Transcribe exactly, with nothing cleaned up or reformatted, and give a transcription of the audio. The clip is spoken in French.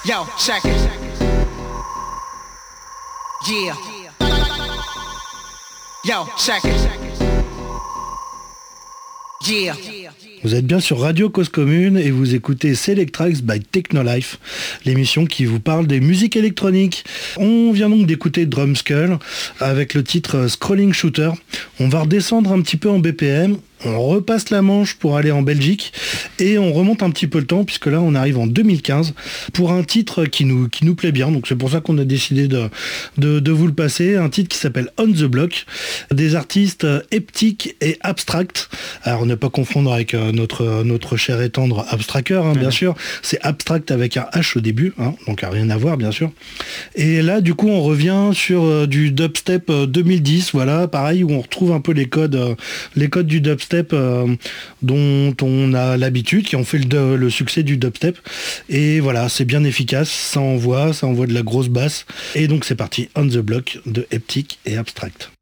Yo, check it. Yeah. Yo, check it. Yeah. Vous êtes bien sur Radio Cause Commune et vous écoutez Select Tracks by Technolife, l'émission qui vous parle des musiques électroniques. On vient donc d'écouter Drumskull avec le titre Scrolling Shooter. On va redescendre un petit peu en B P M. On repasse la Manche pour aller en Belgique et on remonte un petit peu le temps puisque là on arrive en deux mille quinze pour un titre qui nous, qui nous plaît bien. Donc c'est pour ça qu'on a décidé de, de, de vous le passer. Un titre qui s'appelle On The Block, des artistes Eptic et Abstract. Alors ne pas confondre avec notre, notre cher et tendre Abstracker, hein, bien sûr. C'est Abstract avec un H au début, hein, donc rien à voir bien sûr. Et là du coup on revient sur du dubstep deux mille dix, voilà, pareil, où on retrouve un peu les codes, les codes du dubstep Euh, dont on a l'habitude, qui ont fait le, le succès du dubstep. Et voilà, c'est bien efficace, ça envoie, ça envoie de la grosse basse. Et donc c'est parti, On The Block de Eptic et Abstract.